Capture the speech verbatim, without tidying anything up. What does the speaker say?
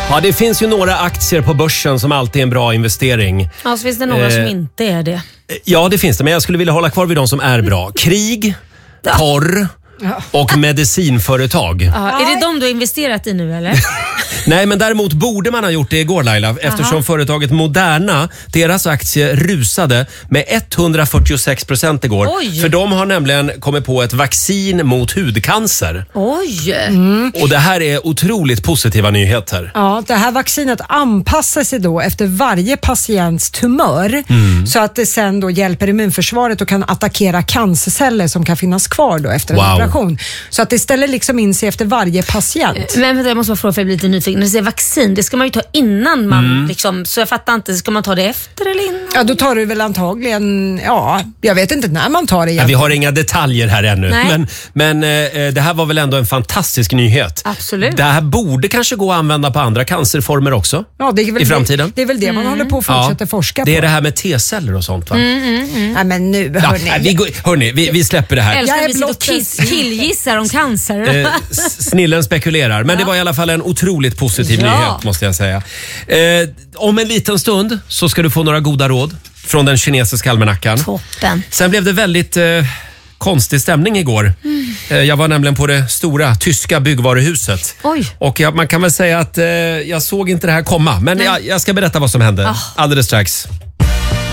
Ja, det finns ju några aktier på börsen som alltid är en bra investering. Ja, så finns det några eh, som inte är det. Ja, det finns det. Men jag skulle vilja hålla kvar vid de som är bra. Krig, porr och medicinföretag. Ja, är det de du har investerat i nu eller? Nej, men däremot borde man ha gjort det igår, Laila, eftersom Aha. företaget Moderna, deras aktie rusade med etthundrafyrtiosex procent igår. Oj. För de har nämligen kommit på ett vaccin mot hudcancer. Oj! Mm. Och det här är otroligt positiva nyheter. Ja, det här vaccinet anpassar sig då efter varje patients tumör mm. så att det sen då hjälper immunförsvaret och kan attackera cancerceller som kan finnas kvar då efter en wow. operation. Så att det ställer liksom in sig efter varje patient. Men vänta, jag måste bara fråga för jag blir lite nyfiken. När du säger vaccin, det ska man ju ta innan man mm. liksom, så jag fattar inte, ska man ta det efter eller innan? Ja, då tar du väl antagligen, ja, jag vet inte när man tar det igen. Ja, vi har inga detaljer här ännu. Nej. Men, men eh, det här var väl ändå en fantastisk nyhet. Absolut. Det här borde kanske gå att använda på andra cancerformer också ja, det är väl i framtiden. Det, det är väl det mm. man håller på att fortsätta ja, forska på. Det är det här med T-celler och sånt va? Mm, mm, mm. Nej, men nu, hörni. Ja, vi, går, hörni vi, vi släpper det här. Älskar Jag är vi sitter och kiss, killgissar om cancer. Eh, snillen spekulerar. Men ja. det var i alla fall en otroligt positiv ja. nyhet måste jag säga. Eh, om en liten stund så ska du få några goda råd från den kinesiska almanackan. Toppen. Sen blev det väldigt eh, konstig stämning igår. Mm. Eh, jag var nämligen på det stora tyska byggvaruhuset. Oj. Och jag, man kan väl säga att eh, jag såg inte det här komma. Men jag, jag ska berätta vad som hände oh. alldeles strax.